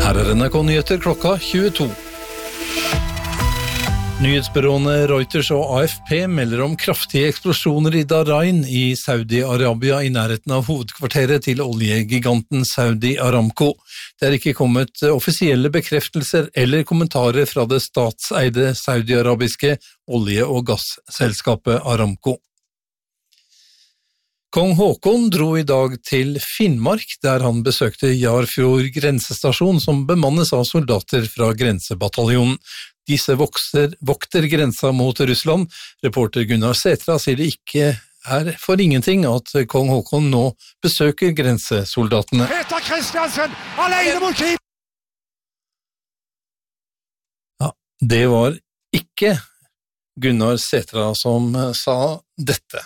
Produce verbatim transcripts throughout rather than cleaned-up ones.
Her er N R K-nyheter klokka tjueto. Nyhetsbyråene Reuters og A F P melder om kraftige eksplosjoner i Bahrain i Saudi-Arabia i nærheten av hovedkvarteret til oljegiganten Saudi Aramco. Det er ikke kommet offisielle bekreftelser eller kommentarer fra det statseide saudi-arabiske olje- og gasselskapet Aramco. Kong Haakon dro i dag til Finnmark, der han besøkte Jarfjord grensestasjon som bemannes av soldater fra grensebataljonen. Disse vokser, vokter grensa mot Russland. Reporter Gunnar Sætra sier det ikke er for ingenting at kong Haakon nå besøker grensesoldatene. Peter Kristiansen, alene mot skip! Ja, det var ikke Gunnar Sætra som sa dette.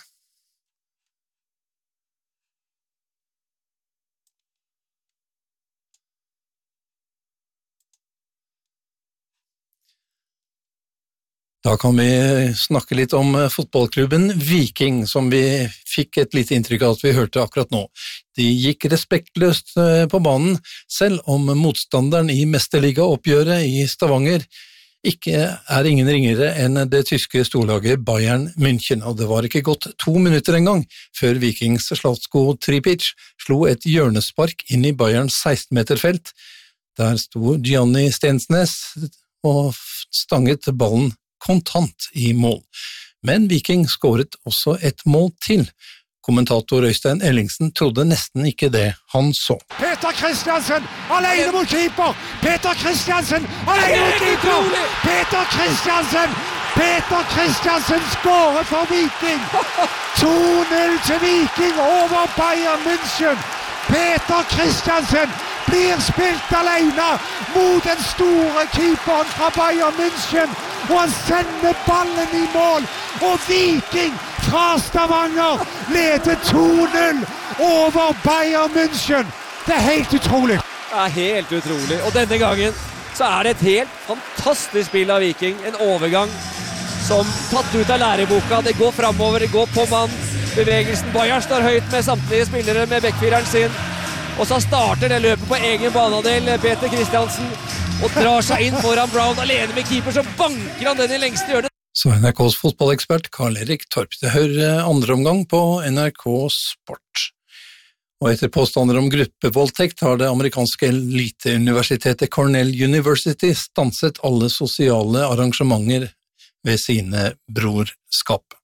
Da kan vi snakke litt om fotballklubben Viking, som vi fikk et lite inntrykk av at vi hørte akkurat nå. De gikk respektløst på banen, selv om motstanderen i mesterligaoppgjøret i Stavanger ikke er ingen ringere enn det tyske storlaget Bayern München, og det var ikke gått to minutter en gang før Vikings Zlatko Tripic slo et hjørnespark inn i Bayerns seksten-meterfelt. Der sto Gianni Stensnes og stanget ballen kontant i mål. Men Viking skåret også et mål til. Kommentator Øystein Ellingsen trodde nesten ikke det han så. Peter Kristiansen, alene mot keeper! Peter Kristiansen, alene mot keeper! Peter Kristiansen! Peter Kristiansen skårer for Viking! to null til Viking over Bayern München! Peter Kristiansen blir spilt alene mot den store keeperen fra Bayern München, og han sender ballen i mål, og Viking fra Stavanger leder to null over Bayern München. Det er helt utrolig. Det er helt utrolig, og denne gangen så er det et helt fantastisk spill av Viking, en overgang som tatt ut av læreboka, det går fremover, det går på mann, bevegelsen, Bayern står høyt med samtlige spillere med backfireren sin, og så starter det løpet på egen banedel, Peter Kristiansen, og drar seg inn foran Brown alene med keeper, så banker han den i lengste hjørnet. Så N R K's fotballekspert Karl-Erik Torp, det hører andre omgang på N R K Sport. Og etter påstander om gruppevoldtekt har det amerikanske eliteuniversitetet Cornell University stanset alle sosiale arrangementer ved sine brorskap.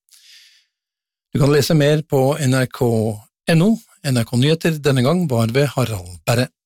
Du kan lese mer på N R K punktum N O. N R K-nyheter denne gang var ved Harald Berre.